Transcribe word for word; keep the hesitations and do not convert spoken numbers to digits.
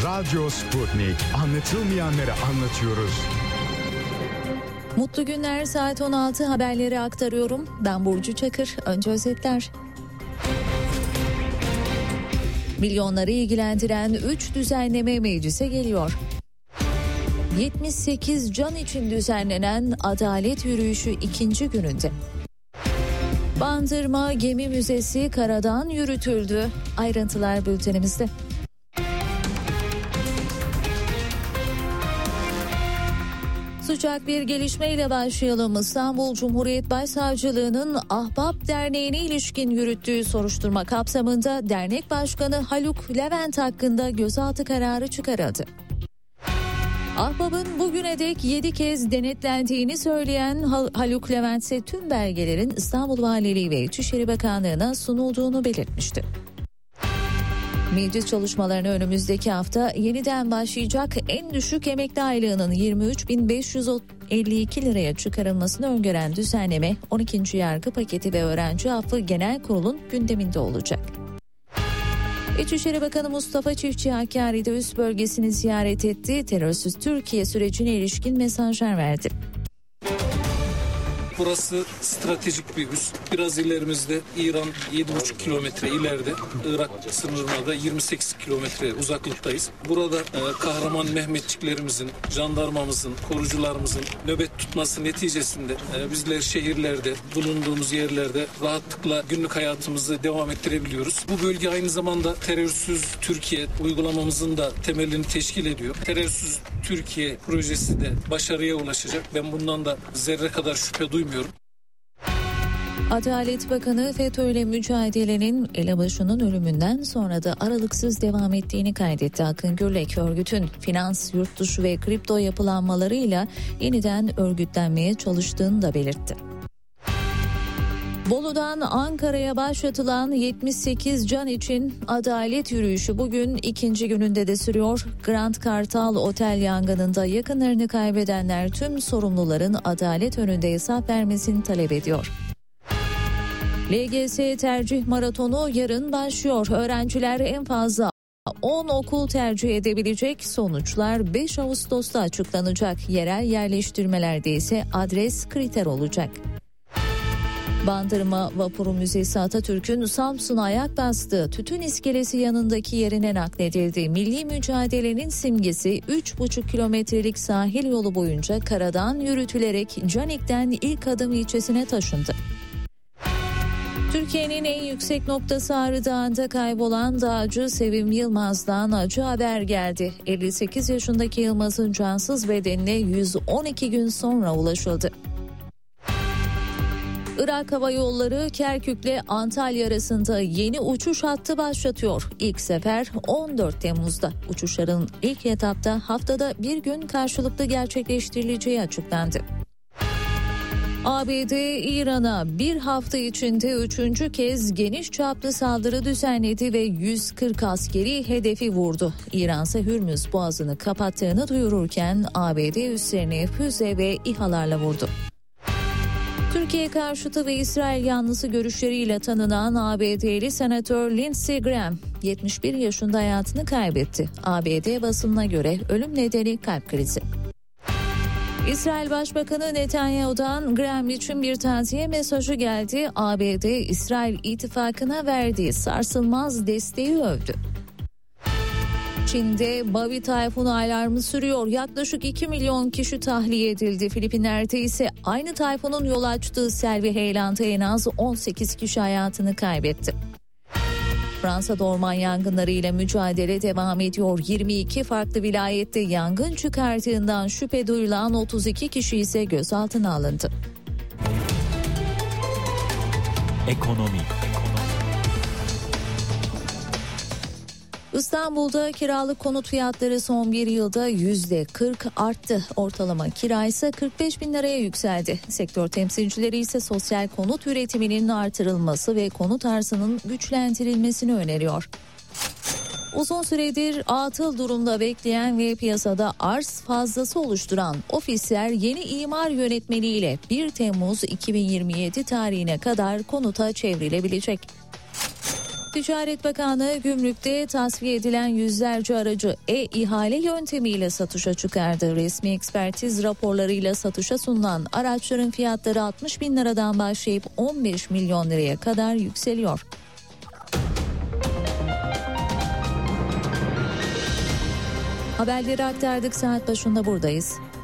Radyo Sputnik. Anlatılmayanları anlatıyoruz. Mutlu günler, saat on altı haberleri aktarıyorum. Ben Burcu Çakır. Önce özetler. Milyonları ilgilendiren üç düzenleme meclise geliyor. yetmiş sekiz can için düzenlenen adalet yürüyüşü ikinci gününde. Bandırma Gemi Müzesi karadan yürütüldü. Ayrıntılar bültenimizde. Sıcak bir gelişmeyle başlayalım. İstanbul Cumhuriyet Başsavcılığı'nın Ahbap Derneği'ne ilişkin yürüttüğü soruşturma kapsamında dernek başkanı Haluk Levent hakkında gözaltı kararı çıkarıldı. Ahbap'ın bugüne dek yedi kez denetlendiğini söyleyen Haluk Levent ise tüm belgelerin İstanbul Valiliği ve İçişleri Bakanlığı'na sunulduğunu belirtmişti. Meclis çalışmalarına önümüzdeki hafta yeniden başlayacak en düşük emekli aylığının yirmi üç bin beş yüz elli iki liraya çıkarılmasını öngören düzenleme on ikinci yargı paketi ve öğrenci affı genel kurulun gündeminde olacak. İçişleri Bakanı Mustafa Çiftçi Hakkari'de üst bölgesini ziyaret etti. Terörsüz Türkiye sürecine ilişkin mesajlar verdi. Burası stratejik bir üs. Biraz ilerimizde İran yedi buçuk kilometre ileride, Irak sınırına da yirmi sekiz kilometre uzaklıktayız. Burada e, kahraman Mehmetçiklerimizin, jandarmamızın, korucularımızın nöbet tutması neticesinde e, bizler şehirlerde, bulunduğumuz yerlerde rahatlıkla günlük hayatımızı devam ettirebiliyoruz. Bu bölge aynı zamanda terörsüz Türkiye uygulamamızın da temelini teşkil ediyor. Terörsüz Türkiye projesi de başarıya ulaşacak. Ben bundan da zerre kadar şüphe duymuyorum. Adalet Bakanı FETÖ'yle mücadelenin elebaşının ölümünden sonra da aralıksız devam ettiğini kaydetti. Akın Gürlek, örgütün finans, yurt dışı ve kripto yapılanmalarıyla yeniden örgütlenmeye çalıştığını da belirtti. Bolu'dan Ankara'ya başlatılan yetmiş sekiz can için adalet yürüyüşü bugün ikinci gününde de sürüyor. Grand Kartal Otel yangınında yakınlarını kaybedenler tüm sorumluların adalet önünde hesap vermesini talep ediyor. L G S tercih maratonu yarın başlıyor. Öğrenciler en fazla on okul tercih edebilecek. Sonuçlar beş Ağustos'ta açıklanacak. Yerel yerleştirmelerde ise adres kriter olacak. Bandırma Vapuru Müzesi Atatürk'ün Samsun'a ayak bastığı tütün iskelesi yanındaki yerine nakledildi. Milli mücadelenin simgesi üç buçuk kilometrelik sahil yolu boyunca karadan yürütülerek Canik'ten ilk adım ilçesine taşındı. Türkiye'nin en yüksek noktası Ağrı Dağı'nda kaybolan dağcı Sevim Yılmaz'dan acı haber geldi. elli sekiz yaşındaki Yılmaz'ın cansız bedenine yüz on iki gün sonra ulaşıldı. Irak Hava Yolları Kerkük'le Antalya arasında yeni uçuş hattı başlatıyor. İlk sefer on dört Temmuz'da. Uçuşların ilk etapta haftada bir gün karşılıklı gerçekleştirileceği açıklandı. A B D İran'a bir hafta içinde üçüncü kez geniş çaplı saldırı düzenledi ve yüz kırk askeri hedefi vurdu. İran ise Hürmüz Boğazı'nı kapattığını duyururken A B D üslerini füze ve İHA'larla vurdu. Türkiye karşıtı ve İsrail yanlısı görüşleriyle tanınan A B D'li senatör Lindsey Graham yetmiş bir yaşında hayatını kaybetti. A B D basınına göre ölüm nedeni kalp krizi. İsrail Başbakanı Netanyahu'dan Graham için bir taziye mesajı geldi. A B D, İsrail ittifakına verdiği sarsılmaz desteği övdü. Çin'de Bavi tayfunu alarmı sürüyor. Yaklaşık iki milyon kişi tahliye edildi. Filipinler'de ise aynı tayfunun yol açtığı sel ve heyelanda en az on sekiz kişi hayatını kaybetti. Fransa'da orman yangınları ile mücadele devam ediyor. yirmi iki farklı vilayette yangın çıkarttığından şüphe duyulan otuz iki kişi ise gözaltına alındı. Ekonomi. İstanbul'da kiralık konut fiyatları son bir yılda yüzde kırk arttı. Ortalama kira ise kırk beş bin liraya yükseldi. Sektör temsilcileri ise sosyal konut üretiminin artırılması ve konut arzının güçlendirilmesini öneriyor. Uzun süredir atıl durumda bekleyen ve piyasada arz fazlası oluşturan ofisler yeni imar yönetmeliğiyle bir Temmuz iki bin yirmi yedi tarihine kadar konuta çevrilebilecek. Ticaret Bakanlığı gümrükte tasfiye edilen yüzlerce aracı e-ihale yöntemiyle satışa çıkardı. Resmi ekspertiz raporlarıyla satışa sunulan araçların fiyatları altmış bin liradan başlayıp on beş milyon liraya kadar yükseliyor. Haberleri aktardık, saat başında buradayız.